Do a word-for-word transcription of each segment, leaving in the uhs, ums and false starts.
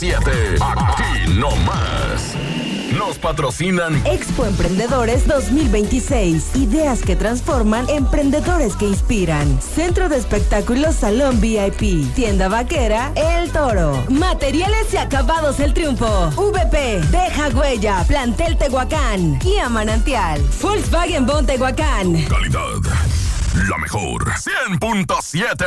siete, aquí no más. Nos patrocinan Expo Emprendedores dos mil veintiséis. Ideas que transforman, emprendedores que inspiran. Centro de Espectáculos Salón V I P. Tienda Vaquera El Toro. Materiales y Acabados El Triunfo. V P. Deja Huella. Plantel Tehuacán. Kia Manantial. Volkswagen Bon Tehuacán. calidad, la mejor. cien punto siete.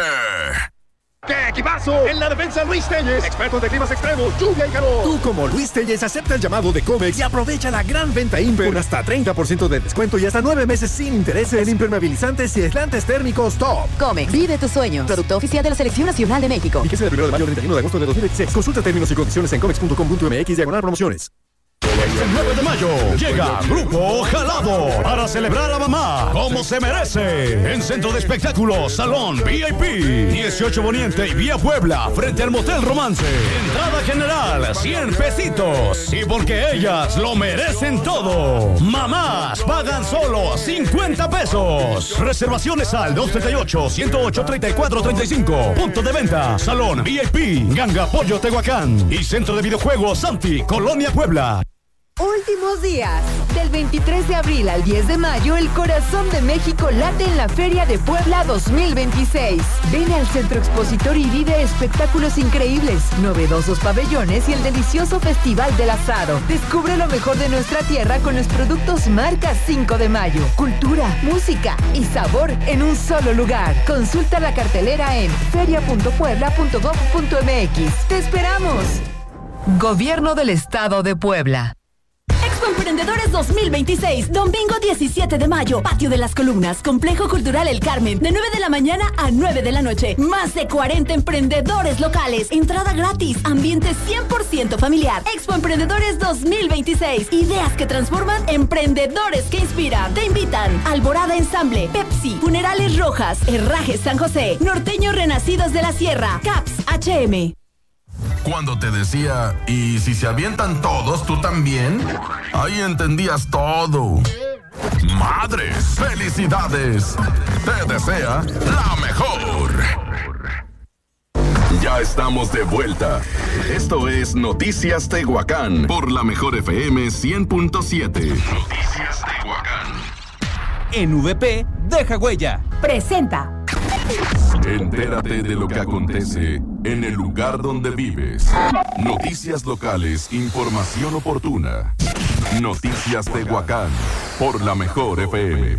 ¡Qué equipazo! En la defensa, Luis Telles, expertos de climas extremos, lluvia y calor. Tú, como Luis Telles, acepta el llamado de Comex y aprovecha la gran venta Imper con hasta treinta por ciento de descuento y hasta nueve meses sin intereses en impermeabilizantes y aislantes térmicos top. Comex, vive tus sueños. Producto oficial de la Selección Nacional de México. Fíjese del primero de mayo al treinta y uno de agosto de dos mil veintiséis. Consulta términos y condiciones en comex punto com punto m x diagonal promociones. El nueve de mayo llega Grupo Jalado para celebrar a mamá como se merece en Centro de Espectáculos Salón V I P dieciocho Poniente y Vía Puebla frente al Motel Romance. Entrada general cien pesitos y porque ellas lo merecen todo. Mamás pagan solo cincuenta pesos. Reservaciones al dos tres ocho, uno cero ocho, tres cuatro tres cinco. Punto de venta Salón V I P Ganga Pollo Tehuacán y Centro de Videojuegos Santi Colonia Puebla. Últimos días. Del veintitrés de abril al diez de mayo, el corazón de México late en la Feria de Puebla dos mil veintiséis. Ven al Centro Expositor y vive espectáculos increíbles, novedosos pabellones y el delicioso Festival del Asado. Descubre lo mejor de nuestra tierra con los productos marca cinco de mayo. Cultura, música y sabor en un solo lugar. Consulta la cartelera en feria punto puebla punto gob punto m x. ¡Te esperamos! Gobierno del Estado de Puebla. Expo Emprendedores dos mil veintiséis, domingo diecisiete de mayo, Patio de las Columnas, Complejo Cultural El Carmen, de nueve de la mañana a nueve de la noche. Más de cuarenta emprendedores locales, entrada gratis, ambiente cien por ciento familiar. Expo Emprendedores dos mil veintiséis, ideas que transforman, emprendedores que inspiran. Te invitan Alborada Ensamble, Pepsi, Funerales Rojas, Herrajes San José, Norteños Renacidos de la Sierra, Caps H M. Cuando te decía, ¿y si se avientan todos, tú también? Ahí entendías todo. ¡Madres! ¡Felicidades! Te desea la mejor. Ya estamos de vuelta. Esto es Noticias Tehuacán por la mejor F M cien punto siete. Noticias Tehuacán. En V P, Deja Huella. Presenta. Entérate de lo que acontece en el lugar donde vives. Noticias locales, información oportuna. Noticias Tehuacán por la mejor F M.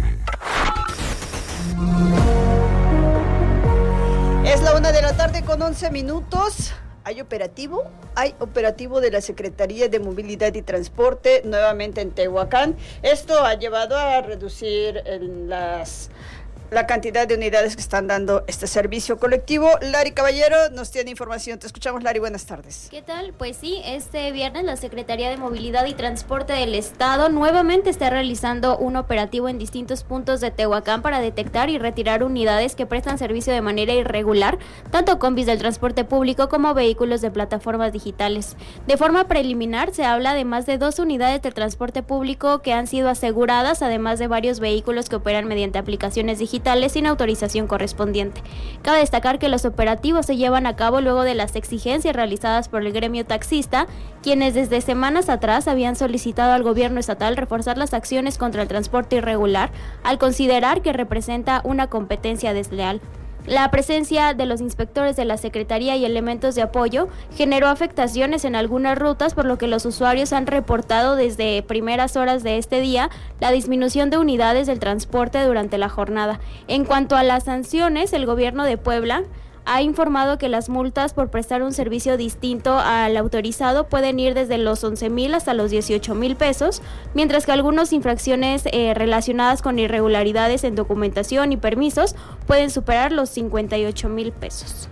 Es la una de la tarde con once minutos. ¿Hay operativo? Hay operativo de la Secretaría de Movilidad y Transporte nuevamente en Tehuacán. Esto ha llevado a reducir en las... la cantidad de unidades que están dando este servicio colectivo. Lari Caballero nos tiene información. Te escuchamos, Lari. Buenas tardes. ¿Qué tal? Pues sí, este viernes la Secretaría de Movilidad y Transporte del Estado nuevamente está realizando un operativo en distintos puntos de Tehuacán para detectar y retirar unidades que prestan servicio de manera irregular, tanto combis del transporte público como vehículos de plataformas digitales. De forma preliminar se habla de más de dos unidades de transporte público que han sido aseguradas, además de varios vehículos que operan mediante aplicaciones digitales sin autorización correspondiente. Cabe destacar que los operativos se llevan a cabo luego de las exigencias realizadas por el gremio taxista, quienes desde semanas atrás habían solicitado al gobierno estatal reforzar las acciones contra el transporte irregular, al considerar que representa una competencia desleal. La presencia de los inspectores de la Secretaría y elementos de apoyo generó afectaciones en algunas rutas, por lo que los usuarios han reportado desde primeras horas de este día la disminución de unidades del transporte durante la jornada. En cuanto a las sanciones, el gobierno de Puebla ha informado que las multas por prestar un servicio distinto al autorizado pueden ir desde los once mil hasta los dieciocho mil pesos, mientras que algunas infracciones eh, relacionadas con irregularidades en documentación y permisos pueden superar los cincuenta y ocho mil pesos.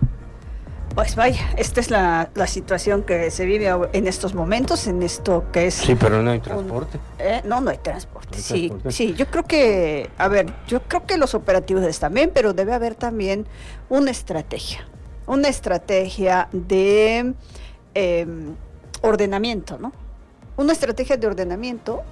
Pues vaya, esta es la, la situación que se vive en estos momentos, en esto que es... Sí, pero no hay transporte. Un, eh, no, no hay transporte, no hay sí, transporte. sí, yo creo que, a ver, yo creo que los operativos están bien, pero debe haber también una estrategia, una estrategia de eh, ordenamiento, ¿no? Una estrategia de ordenamiento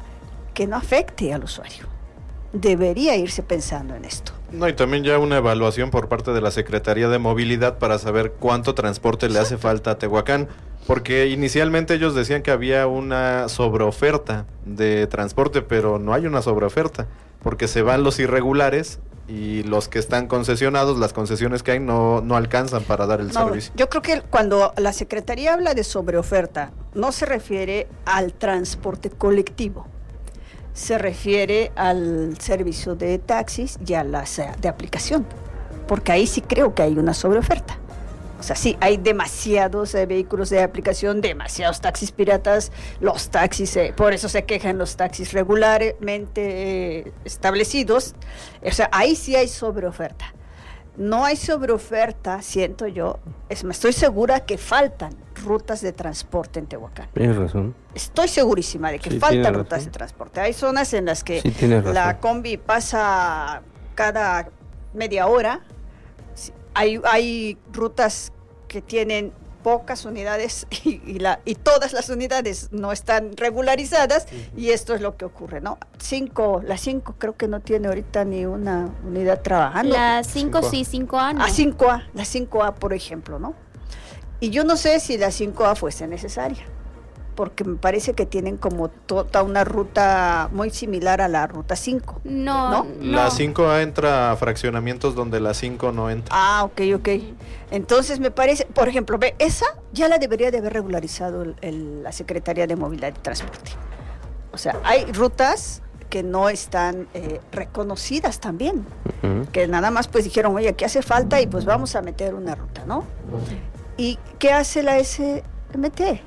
que no afecte al usuario. Debería irse pensando en esto. No, y también ya una evaluación por parte de la Secretaría de Movilidad para saber cuánto transporte le hace falta a Tehuacán, Porque inicialmente ellos decían que había una sobreoferta de transporte, pero no hay una sobreoferta, porque se van los irregulares y los que están concesionados, las concesiones que hay no, no alcanzan para dar el no, servicio. Yo creo que cuando la Secretaría habla de sobreoferta, no se refiere al transporte colectivo, se refiere al servicio de taxis y a las de aplicación, porque ahí sí creo que hay una sobreoferta. O sea, sí, hay demasiados eh, vehículos de aplicación, demasiados taxis piratas, los taxis, eh, por eso se quejan los taxis regularmente eh, establecidos. O sea, ahí sí hay sobreoferta. No hay sobreoferta, siento yo, es, me estoy segura que faltan rutas de transporte en Tehuacán. Tienes razón. Estoy segurísima de que Sí, faltan tienes rutas razón. de transporte. Hay zonas en las que Sí, tienes razón. la combi pasa cada media hora. Sí, Hay, hay rutas que tienen pocas unidades y, y, la, y todas las unidades no están regularizadas, uh-huh. y esto es lo que ocurre, ¿no? Cinco, la cinco creo que no tiene ahorita ni una unidad trabajando. La cinco sí, cinco A no. Ah, cinco A, la cinco A por ejemplo, ¿no? Y yo no sé si la cinco A fuese necesaria, porque me parece que tienen como toda una ruta muy similar a la ruta cinco. No, ¿no? no. La cinco A entra a fraccionamientos donde la cinco no entra. Ah, ok, ok. Entonces me parece, por ejemplo, ve, esa ya la debería de haber regularizado el, el, la Secretaría de Movilidad y Transporte. O sea, hay rutas que no están eh, reconocidas también, uh-huh. que nada más pues dijeron, oye, aquí hace falta y pues vamos a meter una ruta, ¿no? Uh-huh. ¿Y qué hace la S M T?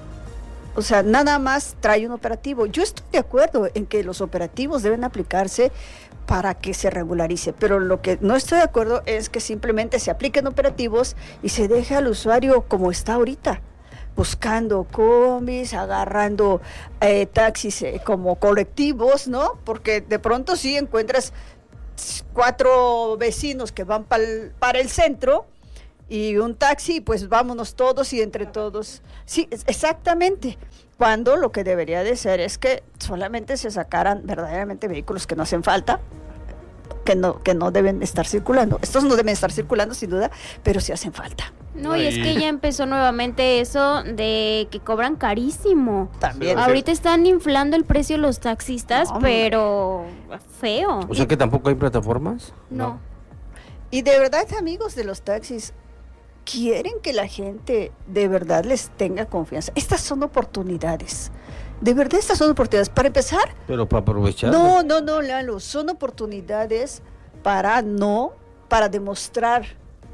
O sea, nada más trae un operativo. Yo estoy de acuerdo en que los operativos deben aplicarse para que se regularice, pero lo que no estoy de acuerdo es que simplemente se apliquen operativos y se deje al usuario como está ahorita, buscando combis, agarrando eh, taxis eh, como colectivos, ¿no? Porque de pronto sí encuentras cuatro vecinos que van pal, para el centro y un taxi, pues vámonos todos y entre todos. Sí, exactamente. Cuando lo que debería de ser es que solamente se sacaran verdaderamente vehículos que no hacen falta, que no, que no deben estar circulando. Estos no deben estar circulando sin duda, pero sí hacen falta. No, y es que ya empezó nuevamente eso de que cobran carísimo. También. Ahorita están inflando el precio los taxistas, no, pero feo. O sea que tampoco hay plataformas. No. no. Y de verdad, amigos de los taxis, quieren que la gente de verdad les tenga confianza. Estas son oportunidades. De verdad, estas son oportunidades. Para empezar. Pero para aprovechar. No, no, no, Lalo. Son oportunidades para no, para demostrar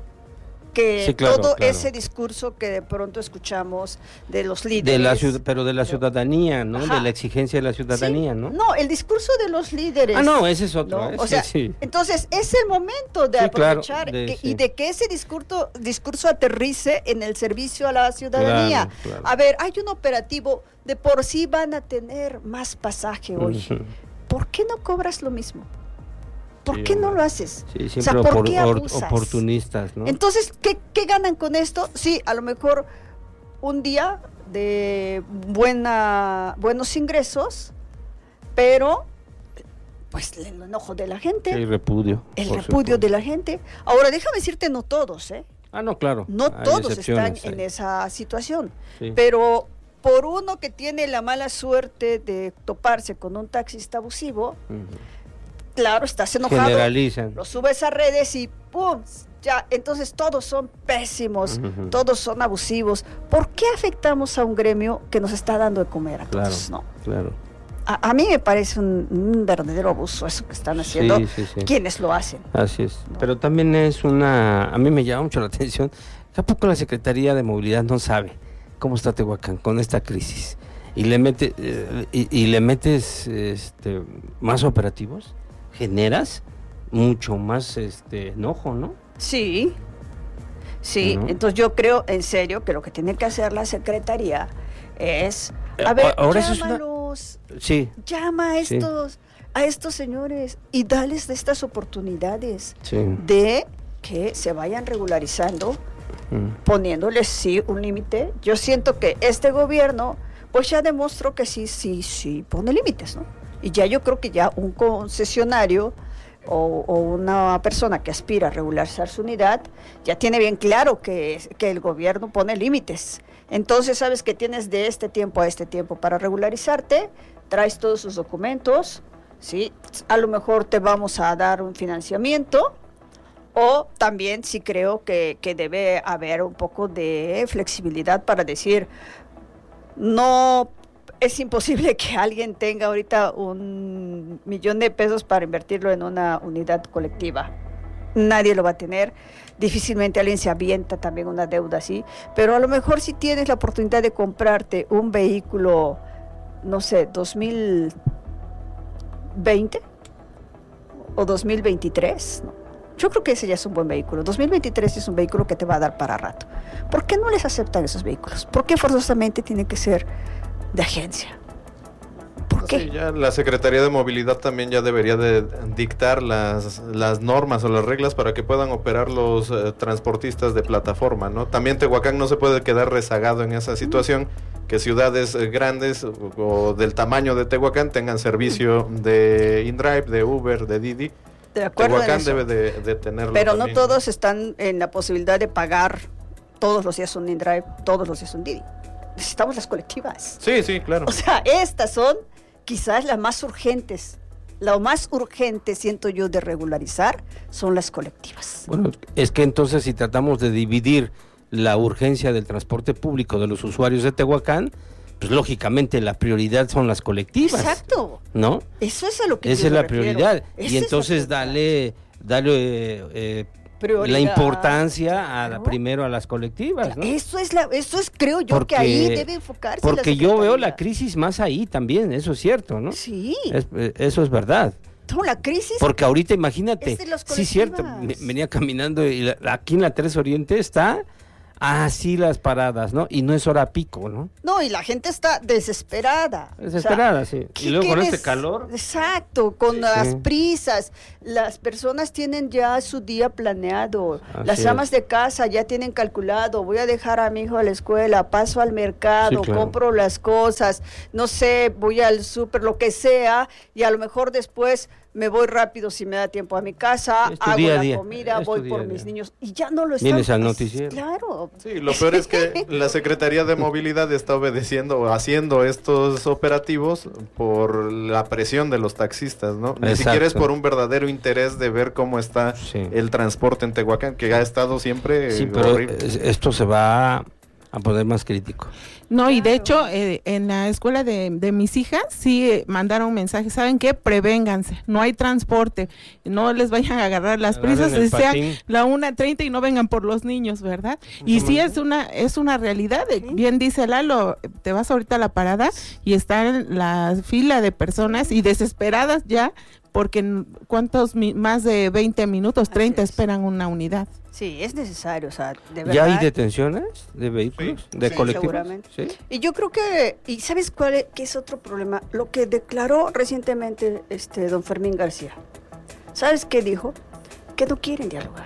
que sí, claro, todo claro. ese discurso que de pronto escuchamos de los líderes. De la ciudad, pero de la ciudadanía, ¿no? Ajá. De la exigencia de la ciudadanía, sí. ¿no? No, el discurso de los líderes. Ah, no, ese es otro. ¿no? Ese, o sea, sí. entonces es el momento de sí, aprovechar claro, de, que, sí. y de que ese discurso, discurso aterrice en el servicio a la ciudadanía. Claro, claro. A ver, hay un operativo, de por sí van a tener más pasaje hoy. Uh-huh. ¿Por qué no cobras lo mismo? ¿Por sí, qué no lo haces? Sí, siempre o sea, ¿por qué abusas? Oportunistas, ¿no? Entonces, ¿qué, ¿qué ganan con esto? Sí, a lo mejor un día de buena, buenos ingresos, pero pues el enojo de la gente. El repudio. El repudio de la gente. Ahora, déjame decirte, no todos, ¿eh? Ah, no, claro. No hay todos están hay. en esa situación, sí. pero por uno que tiene la mala suerte de toparse con un taxista abusivo, uh-huh. claro, estás enojado, generalizan, lo subes a redes y ¡pum! Ya, entonces todos son pésimos, uh-huh. todos son abusivos. ¿Por qué afectamos a un gremio que nos está dando de comer a claro, todos? ¿No? Claro. A, a mí me parece un, un verdadero abuso eso que están haciendo sí, sí, sí. quienes lo hacen. Así es, ¿no? Pero también es una, a mí me llama mucho la atención, ¿a poco la Secretaría de Movilidad no sabe cómo está Tehuacán con esta crisis? Y le mete, eh, y, y le metes este, más operativos, generas mucho más este enojo, ¿no? Sí, sí, ¿no? Entonces yo creo en serio que lo que tiene que hacer la Secretaría es, a ver, ahora llámalos, es una... sí, llama a estos, sí. a estos señores y dales de estas oportunidades sí. de que se vayan regularizando, mm. poniéndoles sí un límite. Yo siento que este gobierno pues ya demostró que sí, sí, sí pone límites, ¿no? Y ya yo creo que ya un concesionario o, o una persona que aspira a regularizar su unidad ya tiene bien claro que, que el gobierno pone límites Entonces sabes que tienes de este tiempo a este tiempo para regularizarte, traes todos sus documentos, ¿sí? A lo mejor te vamos a dar un financiamiento, o también sí creo que, que debe haber un poco de flexibilidad para decir, no, es imposible que alguien tenga ahorita un millón de pesos para invertirlo en una unidad colectiva. Nadie lo va a tener, difícilmente alguien se avienta también una deuda así, pero a lo mejor si tienes la oportunidad de comprarte un vehículo, no sé, dos mil veinte o dos mil veintitrés, ¿no? Yo creo que ese ya es un buen vehículo. dos mil veintitrés es un vehículo que te va a dar para rato. ¿Por qué no les aceptan esos vehículos? ¿Por qué forzosamente tienen que ser de agencia? ¿Por qué? Sí, ya la Secretaría de Movilidad también ya debería de dictar las, las normas o las reglas para que puedan operar los eh, transportistas de plataforma, ¿no? También Tehuacán no se puede quedar rezagado en esa situación, que ciudades eh, grandes o, o del tamaño de Tehuacán tengan servicio de InDrive, de Uber, de Didi. De acuerdo. Tehuacán debe de, de tenerlo. Pero también, no todos están en la posibilidad de pagar todos los días un InDrive, todos los días un Didi. Necesitamos las colectivas. Sí, sí, claro. O sea, estas son quizás las más urgentes. Lo más urgente, siento yo, de regularizar son las colectivas. Bueno, es que entonces si tratamos de dividir la urgencia del transporte público de los usuarios de Tehuacán, pues lógicamente la prioridad son las colectivas. Exacto. ¿No? Eso es a lo que Esa yo es la me refiero. prioridad. Esa Y es entonces la dale, dale eh, eh, la importancia a la, primero a las colectivas, ¿no? Eso es la, eso es, creo yo, Porque- que ahí debe enfocarse la Porque yo veo Secretaría. la crisis más ahí también, eso es cierto, ¿no? Sí. Es- eh, eso es verdad. No, la crisis. Porque ahorita imagínate, es de las sí cierto, colectivas. me- venía caminando y la- aquí en la tres Oriente está así las paradas, ¿no? Y no es hora pico, ¿no? No, y la gente está desesperada. Desesperada, O sea, sí. ¿qué Y luego con quieres? este calor. Exacto, con Sí. las Sí. prisas. Las personas tienen ya su día planeado. Así las es. amas de casa ya tienen calculado. Voy a dejar a mi hijo a la escuela, paso al mercado, Sí, claro. compro las cosas, no sé, voy al súper, lo que sea, y a lo mejor después me voy rápido si me da tiempo a mi casa, Es tu hago día a la día, comida, es tu voy día por a día. mis niños, y ya no lo están. Vienes al es- noticiero. Claro. Sí, lo peor es que la Secretaría de Movilidad está obedeciendo o haciendo estos operativos por la presión de los taxistas, ¿no? Ni Exacto. siquiera es por un verdadero interés de ver cómo está Sí. el transporte en Tehuacán, que ha estado siempre Sí, eh, pero horrible. es- esto se va a poner más crítico. No, y de hecho, eh, en la escuela de, de mis hijas sí eh, mandaron mensajes, ¿saben qué? Prevénganse, no hay transporte, no les vayan a agarrar las Agarren prisas, el sea patín. la una treinta y no vengan por los niños, ¿verdad? Y sí es una es una realidad, eh, bien dice Lalo, te vas ahorita a la parada y está en la fila de personas y desesperadas ya, porque en- ¿cuántos mi- más de veinte minutos, treinta es. esperan una unidad? Sí, es necesario, o sea, de verdad. ¿Ya hay detenciones de vehículos, Sí, de sí, colectivos? seguramente. ¿Sí? Y yo creo que, y ¿sabes cuál es, qué es otro problema? Lo que declaró recientemente este don Fermín García. ¿Sabes qué dijo? Que no quieren dialogar.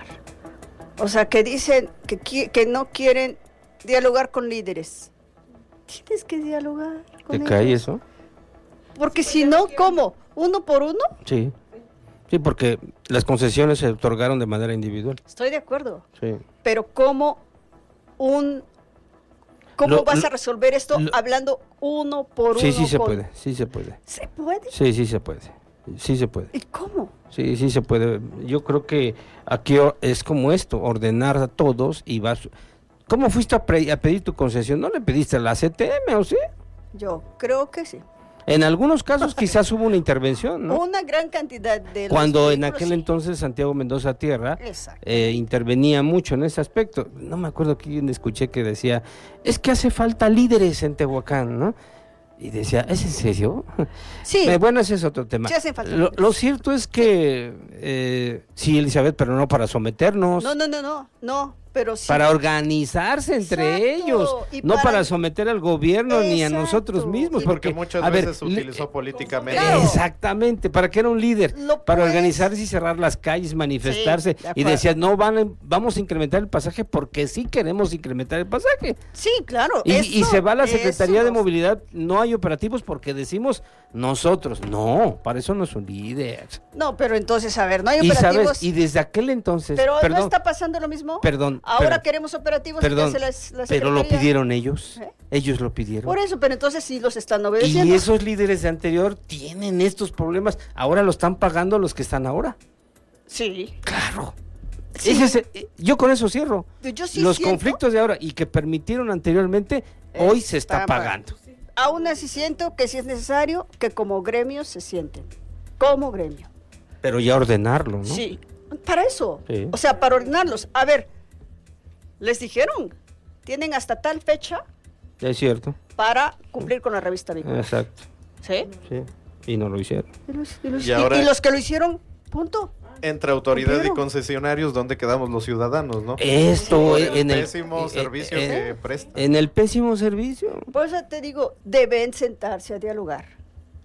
O sea, que dicen que, qui- que no quieren dialogar con líderes. Tienes que dialogar con ¿Te cae ellos. eso? Porque si no, ¿cómo? ¿Uno por uno? Sí. Sí, porque las concesiones se otorgaron de manera individual. Estoy de acuerdo. Sí. Pero ¿cómo un... ¿Cómo Lo- vas lo- a resolver esto lo- hablando uno por Sí, uno? sí se con- puede, sí se puede. ¿Se puede? Sí, sí se puede. Sí se puede. ¿Y cómo? Sí, sí se puede. Yo creo que aquí o- es como esto, ordenar a todos y vas... ¿Cómo fuiste a, pre- a pedir tu concesión? ¿No le pediste a la C T M o sí? Yo creo que sí. En algunos casos quizás hubo una intervención, ¿no? Una gran cantidad de... los Cuando en vehículos, aquel sí. entonces Santiago Mendoza Tierra Exacto. eh, intervenía mucho en ese aspecto. No me acuerdo quién escuché que decía, es que hace falta líderes en Tehuacán, ¿no? Y decía, ¿es en serio? Sí. Eh, bueno, ese es otro tema. Sí hacen falta Lo, líderes. lo cierto es que, eh, sí, Elizabeth, pero no para someternos. No, no, no, no, no, pero sí. Para organizarse entre Exacto, ellos, y no para- para someter al gobierno ni a Exacto. nosotros mismos. Y Porque Porque, muchas a ver, veces se le- utilizó políticamente. Claro. Exactamente, para que era un líder, Lo para puedes- organizarse y cerrar las calles, manifestarse, Sí, de y acuerdo. decía, no, van a- vamos a incrementar el pasaje porque sí queremos incrementar el pasaje. Sí, claro. Y, y eso- se va a la Secretaría eso de nos- Movilidad, no hay operativos porque decimos nosotros, no, para eso no es un líder. No, pero entonces, a ver, no hay Y operativos. sabes, y desde aquel entonces, pero perdón, ¿no está pasando lo mismo? perdón, Ahora pero, queremos operativos. Perdón, que hace la, la pero lo pidieron ellos. ¿Eh? Ellos lo pidieron. Por eso, pero entonces sí los están obedeciendo. Y esos líderes de anterior tienen estos problemas. Ahora lo están pagando los que están ahora. Sí. Claro. Sí. Ese es, yo con eso cierro. Yo sí los siento, conflictos de ahora y que permitieron anteriormente, hoy se está pagando. pagando. Aún así siento que si es necesario que como gremio se sienten. Como gremio. Pero ya ordenarlo, ¿no? Sí. Para eso. Sí. O sea, para ordenarlos. A ver, les dijeron, tienen hasta tal fecha. Es cierto. Para cumplir con la revista Vínculos. Exacto. ¿Sí? Sí. Y no lo hicieron. Y los, y los, y ahora, y, y los que lo hicieron, punto. Entre autoridad y concesionarios, ¿dónde quedamos los ciudadanos, no? Esto, sí. en, en el el pésimo eh, servicio eh, que eh, presta. En el pésimo servicio. Por eso te digo, deben sentarse a dialogar.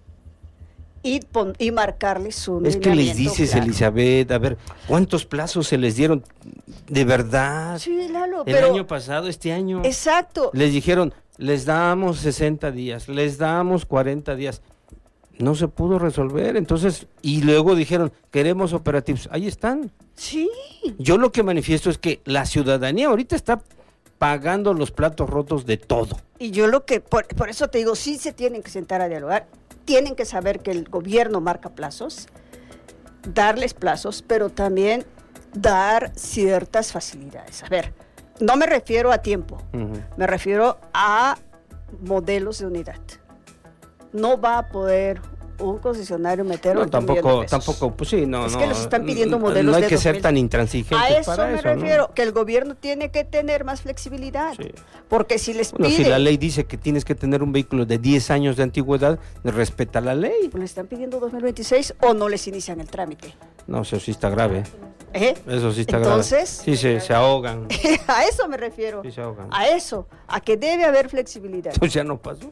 Y, pon, y marcarles su Es que les dices, claro. Elizabeth, a ver, ¿cuántos plazos se les dieron de verdad? Sí, Lalo, el pero... año pasado, este año. Exacto. Les dijeron, les damos sesenta días, les damos cuarenta días. No se pudo resolver, entonces, y luego dijeron, queremos operativos. Ahí están. Sí. Yo lo que manifiesto es que la ciudadanía ahorita está pagando los platos rotos de todo. Y yo lo que, por, por eso te digo, sí se tienen que sentar a dialogar. Tienen que saber que el gobierno marca plazos, darles plazos, pero también dar ciertas facilidades. A ver, no me refiero a tiempo, uh-huh. me refiero a modelos de unidad. No va a poder un concesionario meter no, tampoco, tampoco, pues sí, no, es no. que los están pidiendo modelos no hay de que dos ser mil. tan intransigentes a eso para me eso, refiero, ¿no? que el gobierno tiene que tener más flexibilidad, sí. porque si les bueno, pide... si la ley dice que tienes que tener un vehículo de diez años de antigüedad, respeta la ley. Pues le están pidiendo dos mil veintiséis o no les inician el trámite. No, eso sí está grave. ¿Eh? Eso sí está Entonces, grave. Sí, se, se ahogan. A eso me refiero. Sí, se ahogan. A eso, a que debe haber flexibilidad. Pues ya no pasó.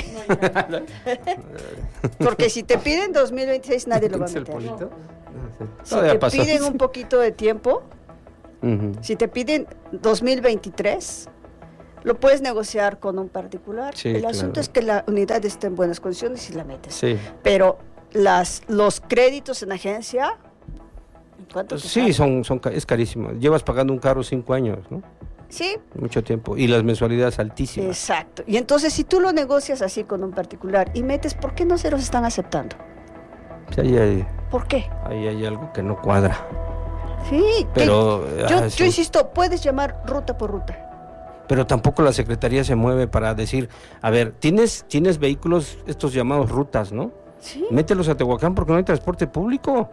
Porque si te piden dos mil veintiséis nadie lo va a meter. ¿El polito? Si no, te pasó. Piden un poquito de tiempo, uh-huh. si te piden dos mil veintitrés, lo puedes negociar con un particular. Sí, el claro. asunto es que la unidad esté en buenas condiciones y la metes. Sí. Pero las los créditos en agencia, ¿cuánto te Sí, sale? son, son es carísimo. Llevas pagando un carro cinco años, ¿no? Sí. Mucho tiempo. Y las mensualidades altísimas. Exacto. Y entonces, si tú lo negocias así con un particular y metes, ¿por qué no se los están aceptando? Sí, ahí hay, ¿Por qué? Ahí hay algo que no cuadra. Sí. Pero que, yo, ah, yo insisto, puedes llamar ruta por ruta. Pero tampoco la Secretaría se mueve para decir, a ver, tienes, tienes vehículos, estos llamados rutas, ¿no? Sí. Mételos a Tehuacán porque no hay transporte público.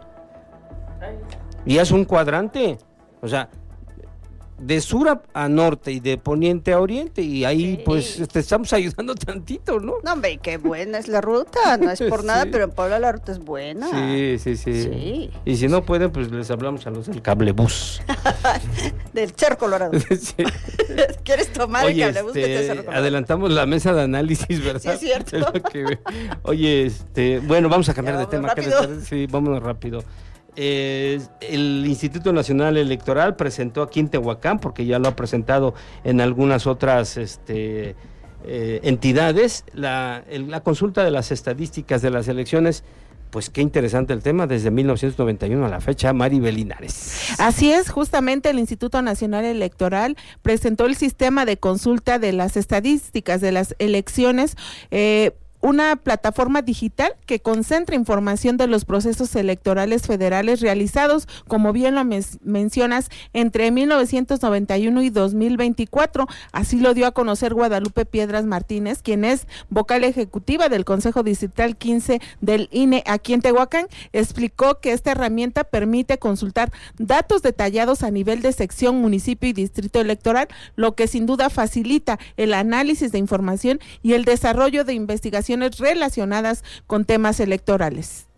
Y haz un cuadrante. O sea, de sur a, a norte y de poniente a oriente, y ahí sí. pues te estamos ayudando tantito, ¿no? No, hombre, qué buena es la ruta, no es por sí. nada, pero en Puebla la ruta es buena. Sí, sí, sí, sí. Y si no pueden, pues les hablamos a los del cablebús. Del Cerro Colorado. Sí. ¿Quieres tomar Oye, el cablebús este, que te Cerro Colorado? Adelantamos la mesa de análisis, ¿verdad? Sí, es cierto. Es que, oye, este, bueno, vamos a cambiar ya, de tema. Rápido. Sí, vámonos rápido. Eh, el Instituto Nacional Electoral presentó aquí en Tehuacán, porque ya lo ha presentado en algunas otras este, eh, entidades, la, el, la consulta de las estadísticas de las elecciones. Pues qué interesante el tema, desde mil novecientos noventa y uno a la fecha, Maribel Linares. Así es, justamente el Instituto Nacional Electoral presentó el sistema de consulta de las estadísticas de las elecciones, eh, una plataforma digital que concentra información de los procesos electorales federales realizados, como bien lo men- mencionas, entre mil novecientos noventa y uno y dos mil veinticuatro. Así lo dio a conocer Guadalupe Piedras Martínez, quien es vocal ejecutiva del Consejo Distrital quince del I N E aquí en Tehuacán. Explicó que esta herramienta permite consultar datos detallados a nivel de sección, municipio y distrito electoral, lo que sin duda facilita el análisis de información y el desarrollo de investigaciones relacionadas con temas electorales.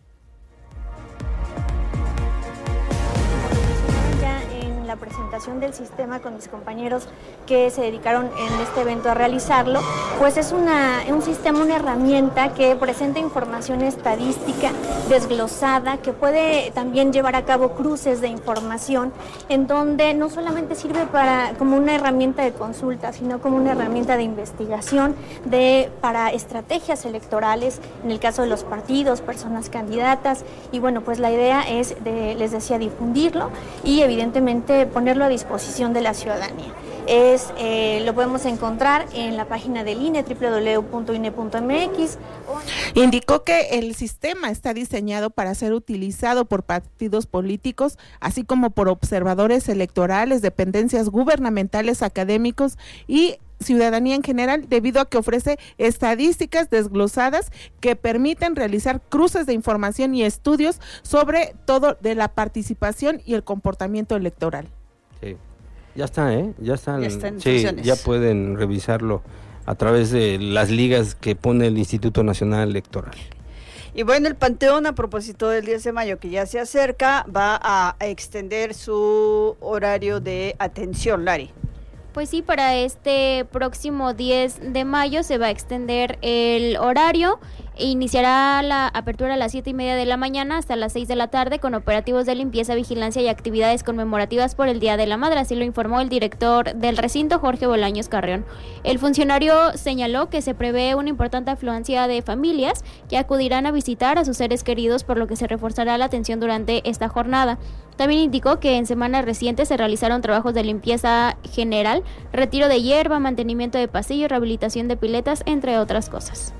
Ya en la presentación del sistema con mis compañeros que se dedicaron en este evento a realizarlo, pues es una, un sistema, una herramienta que presenta información estadística desglosada, que puede también llevar a cabo cruces de información, en donde no solamente sirve para como una herramienta de consulta, sino como una herramienta de investigación, de para estrategias electorales, en el caso de los partidos, personas candidatas, y bueno, pues la idea es, de, les decía, difundirlo y evidentemente ponerlo a disposición de la ciudadanía. Es, eh, lo podemos encontrar en la página del I N E, doble u doble u doble u punto I N E punto M X. Indicó que el sistema está diseñado para ser utilizado por partidos políticos, así como por observadores electorales, dependencias gubernamentales, académicos y ciudadanía en general, debido a que ofrece estadísticas desglosadas que permiten realizar cruces de información y estudios sobre todo de la participación y el comportamiento electoral. Sí. Ya está, ¿eh? Ya están. Ya está en sí, funciones. ya pueden revisarlo a través de las ligas que pone el Instituto Nacional Electoral. Y bueno, el Panteón, a propósito del diez de mayo que ya se acerca, va a extender su horario de atención, Lari. Pues sí, para este próximo diez de mayo se va a extender el horario. Iniciará la apertura a las siete y media de la mañana hasta las seis de la tarde con operativos de limpieza, vigilancia y actividades conmemorativas por el Día de la Madre, así lo informó el director del recinto, Jorge Bolaños Carrión. El funcionario señaló que se prevé una importante afluencia de familias que acudirán a visitar a sus seres queridos, por lo que se reforzará la atención durante esta jornada. También indicó que en semanas recientes se realizaron trabajos de limpieza general, retiro de hierba, mantenimiento de pasillos, rehabilitación de piletas, entre otras cosas.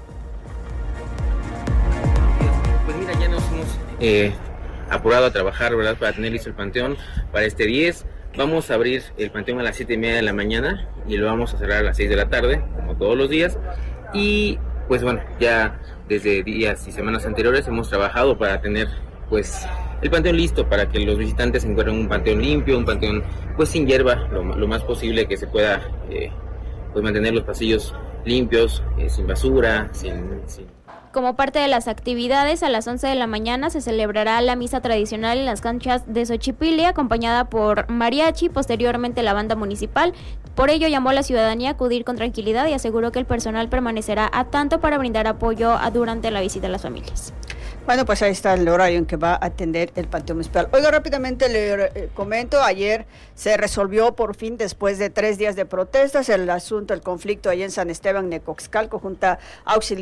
Pues mira, ya nos hemos eh, apurado a trabajar, ¿verdad?, para tener listo el Panteón para este diez. Vamos a abrir el Panteón a las siete y media de la mañana y lo vamos a cerrar a las seis de la tarde, como todos los días. Y pues bueno, ya desde días y semanas anteriores hemos trabajado para tener pues el Panteón listo para que los visitantes encuentren un Panteón limpio, un Panteón pues sin hierba, lo, lo más posible que se pueda eh, pues mantener los pasillos limpios, eh, sin basura, sin... sin Como parte de las actividades, a las once de la mañana se celebrará la misa tradicional en las canchas de Xochipilli, acompañada por mariachi, posteriormente la banda municipal. Por ello llamó a la ciudadanía a acudir con tranquilidad y aseguró que el personal permanecerá a tanto para brindar apoyo a, durante la visita a las familias. Bueno, pues ahí está el horario en que va a atender el Panteón Municipal. Oiga, rápidamente le eh, comento, ayer se resolvió por fin, después de tres días de protestas, el asunto, el conflicto ahí en San Esteban, Necoxcalco, Junta Auxiliar